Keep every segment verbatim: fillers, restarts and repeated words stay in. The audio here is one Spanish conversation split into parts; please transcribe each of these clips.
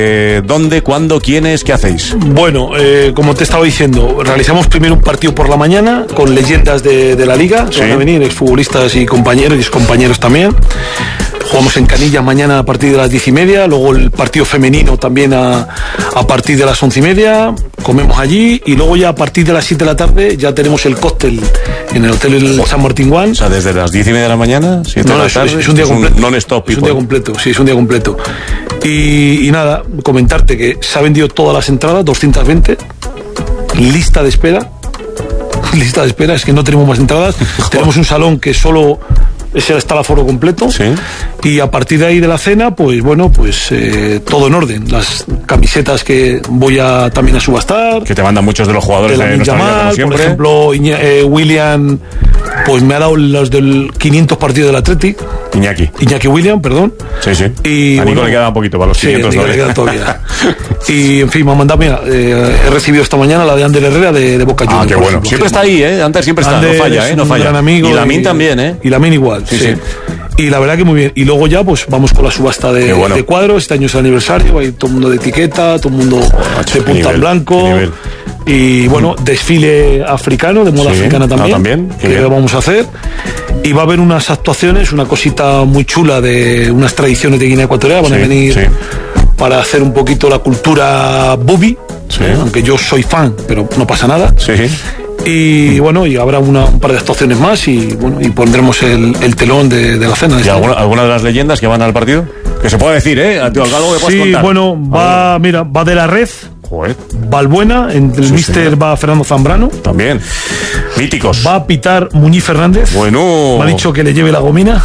Eh, ¿Dónde, cuándo, quiénes, qué hacéis? Bueno, eh, como te estaba diciendo, realizamos primero un partido por la mañana con leyendas de, de la liga, que sí. van a venir exfutbolistas y compañeros y excompañeros también. Jugamos en Canillas mañana a partir de las diez y media, luego el partido femenino también a, a partir de las once y media, comemos allí y luego ya a partir de las siete de la tarde ya tenemos el cóctel en el Hotel el San Martín Guan. O sea, desde las diez y media de la mañana, siete no, de la es, tarde. Es, es un día completo. Un non-stop. Es un día completo, sí, es un día completo. Y, y nada, comentarte que se han vendido todas las entradas, doscientas veinte, lista de espera, lista de espera, es que no tenemos más entradas, tenemos un salón que solo... ese está el aforo completo, sí. Y a partir de ahí de la cena, pues bueno, pues eh, todo en orden. Las camisetas que voy a también a subastar, que te mandan muchos de los jugadores de, de nuestra Yamal, liga, como siempre. Por ejemplo, Iña, eh, William, pues me ha dado los del quinientos partidos del Athletic. Iñaki. Iñaki William, perdón. Sí, sí. Y, a Nico bueno, le queda un poquito para los sí, quinientos todavía. Le queda todavía. Y en fin, me ha mandado, mira, eh, he recibido esta mañana la de Ander Herrera de, de Boca Juniors. Ah, qué bueno. Ejemplo, siempre está ahí, ¿eh? Ander siempre está, Ander no falla, ¿eh? No falla. Gran amigo y Lamin también, ¿eh? Y Lamin igual, sí, sí. sí. Y la verdad que muy bien. Y luego ya, pues vamos con la subasta de, bueno. de cuadros. Este año es el aniversario, hay todo el mundo de etiqueta, todo el mundo oh, de punta en blanco. Y bueno, desfile africano, de moda sí, africana también, ah, también que bien. vamos a hacer. Y va a haber unas actuaciones, una cosita muy chula de unas tradiciones de Guinea Ecuatorial. Van sí, a venir sí. para hacer un poquito la cultura bubi, sí. ¿eh? Aunque yo soy fan, pero no pasa nada. Sí. Y bueno, y habrá una, un par de actuaciones más y bueno, y pondremos el, el telón de, de la cena. ¿Y alguna, alguna de las leyendas que van al partido? Que se puede decir, ¿eh? Algo que puedes sí, contar. bueno, va, mira, va de la red. Joder. Valbuena, en el sí, míster sí. va Fernando Zambrano. También. Míticos. Va a pitar Muñiz Fernández. Bueno. Me ha dicho que le lleve la gomina.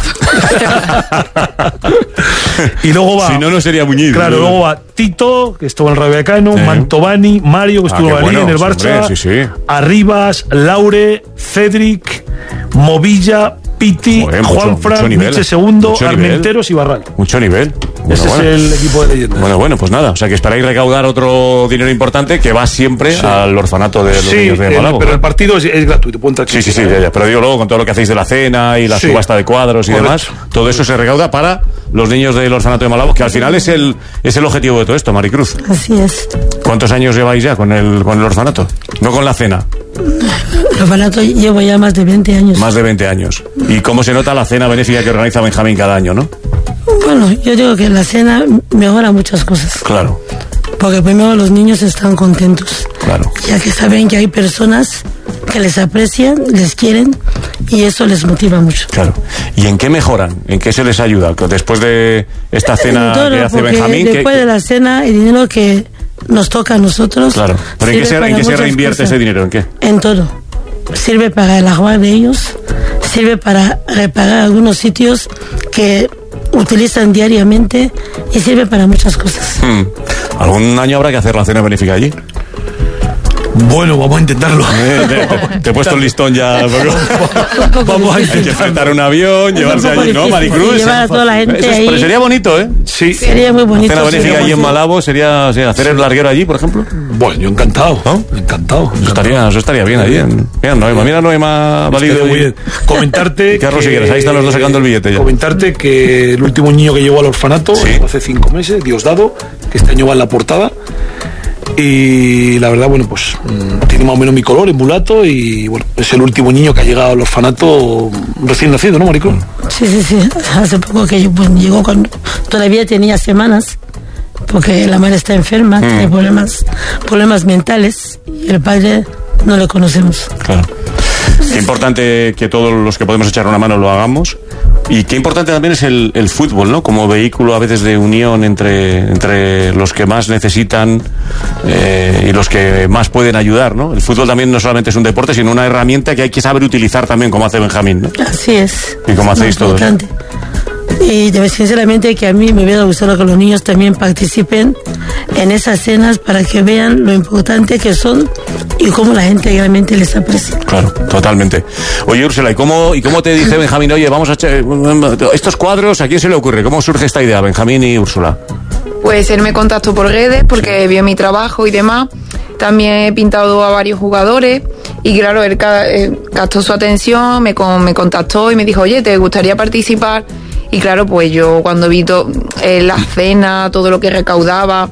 Y luego va. Si no, no sería Muñiz. Claro, ¿no? luego va Tito, que estuvo en el Rayo Vallecano, eh. Mantovani, Mario, que estuvo ah, en bueno, el Barça. Hombre, sí, sí. Arribas, Laure, Cedric, Movilla, Piti, Joder, Juanfran, Nietzsche Segundo, Armenteros y Barral. Mucho nivel. Bueno, Ese bueno. es el equipo de leyendas. Bueno, bueno, pues nada. O sea que esperáis recaudar otro dinero importante que va siempre sí. al orfanato de los sí, niños de Malabo. Pero el partido es, es gratuito. Puede entrar sí, sí, sí, ya, ya. Pero digo luego con todo lo que hacéis de la cena y la sí. subasta de cuadros y Correcto. demás, todo eso se recauda para los niños del orfanato de Malabo, que al final es el es el objetivo de todo esto, Maricruz. Así es. ¿Cuántos años lleváis ya con el con el orfanato? No con la cena. El orfanato llevo ya más de veinte años. Más de veinte años. ¿Y cómo se nota la cena benéfica que organiza Benjamín cada año, no? Bueno, yo digo que la cena mejora muchas cosas. Claro. Porque primero los niños están contentos. Claro. Ya que saben que hay personas que les aprecian, les quieren y eso les motiva mucho. Claro. ¿Y en qué mejoran? ¿En qué se les ayuda? Después de esta cena todo, que hace Benjamín. Después que... de la cena, el dinero que nos toca a nosotros. Claro. ¿Pero en qué se, en qué se reinvierte cosas. ese dinero? ¿En qué? En todo. Sirve para el agua de ellos, sirve para reparar algunos sitios que utilizan diariamente y sirve para muchas cosas. Hmm. ¿Algún año habrá que hacer la cena benéfica allí? Bueno, vamos a intentarlo. Eh, te, te, te he puesto el listón ya. Vamos a Hay que enfrentar un avión, llevarse allí, ¿no, Maricruz? Sí, llevar a toda la gente Eso es, ahí. Pero sería bonito, ¿eh? Sí. Sería muy bonito. Cena benéfica allí en Malabo sería, sería hacer el larguero allí, por ejemplo. Bueno, yo encantado. ¿No? Encantado. Eso estaría, eso estaría bien allí. En, mira, Noema, mira, Noema Valido. Muy bien. Comentarte. Carlos, si quieres, ahí están los dos sacando el billete ya. Comentarte que el último niño que llevó al orfanato, ¿sí? hace cinco meses, Diosdado, que este año va en la portada. Y la verdad, bueno, pues tiene más o menos mi color, es mulato y bueno, es el último niño que ha llegado al orfanato recién nacido, ¿no, Maricruz? Sí, sí, sí. Hace poco que yo, pues, llegó cuando todavía tenía semanas, porque la madre está enferma, mm. tiene problemas, problemas mentales y el padre no le conocemos. Claro. Qué importante que todos los que podemos echar una mano lo hagamos. Y qué importante también es el, el fútbol, ¿no? Como vehículo a veces de unión entre, entre los que más necesitan eh, y los que más pueden ayudar, ¿no? El fútbol también no solamente es un deporte, sino una herramienta que hay que saber utilizar también, como hace Benjamín, ¿no? Así es. Y como hacéis todos. Y sinceramente que a mí me hubiera gustado que los niños también participen en esas cenas para que vean lo importante que son y cómo la gente realmente les aprecia. Claro, totalmente. Oye, Úrsula, ¿y cómo, ¿y cómo te dice Benjamín? Oye, vamos a echar estos cuadros, ¿a quién se le ocurre? ¿Cómo surge esta idea, Benjamín y Úrsula? Pues él me contactó por redes porque sí. vio mi trabajo y demás. También he pintado a varios jugadores y claro, él gastó su atención, me, con, me contactó y me dijo, oye, ¿te gustaría participar? Y claro, pues yo cuando vi to, eh, la cena, todo lo que recaudaba,